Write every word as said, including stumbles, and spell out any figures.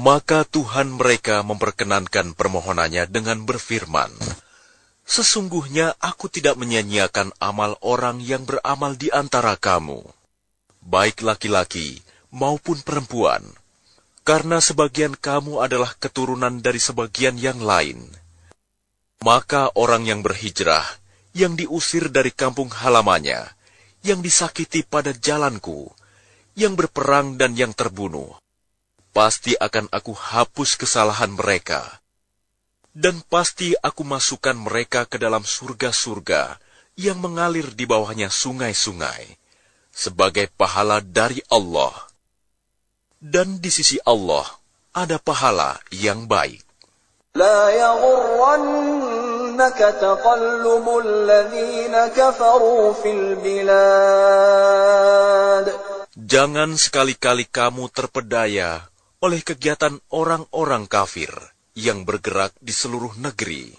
Maka Tuhan mereka memperkenankan permohonannya dengan berfirman, "Sesungguhnya aku tidak menyia-nyiakan amal orang yang beramal di antara kamu, baik laki-laki maupun perempuan, karena sebagian kamu adalah keturunan dari sebagian yang lain. Maka orang yang berhijrah, yang diusir dari kampung halamannya, yang disakiti pada jalanku, yang berperang dan yang terbunuh, pasti akan aku hapus kesalahan mereka, dan pasti aku masukkan mereka ke dalam surga-surga yang mengalir di bawahnya sungai-sungai, sebagai pahala dari Allah. Dan di sisi Allah ada pahala yang baik." لا يغرنك تقلب الذين كفروا في البلاد. Jangan sekali-kali kamu terpedaya oleh kegiatan orang-orang kafir yang bergerak di seluruh negeri.